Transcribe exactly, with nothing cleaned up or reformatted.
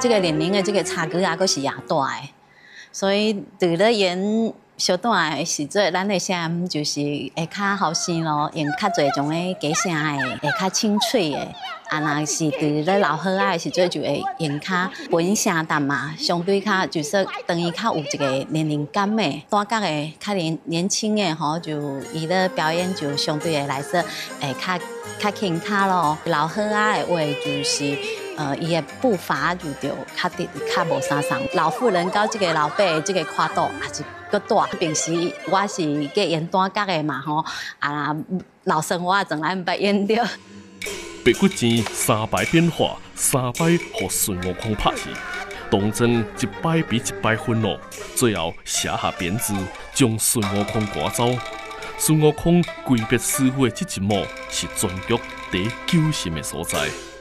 这个年龄的这个差距啊，阁是也大的，所以伫咧演小段的时阵，咱的声音就是会较后生咯，用较侪种的假声的，会较清脆的。啊，若是伫咧老伙仔的时阵，就会用较本声淡嘛，相对较就是等于较有一个年龄感的，大角的较年年轻的吼，就伊咧表演就相对的来说，会较较轻巧咯。老伙仔的话就是。呃，伊的步伐就着较直，较无啥送。老妇人到这个老爸的这个跨度也是搁大。平时我是计演单角的嘛吼，啊老生活从来毋捌演着。 白骨精三摆变化，三摆互孙悟空拍去，当真一摆比一摆愤怒，最后写下鞭子将孙悟空赶走。孙悟空跪别师傅的这一幕是全剧第九心的所在。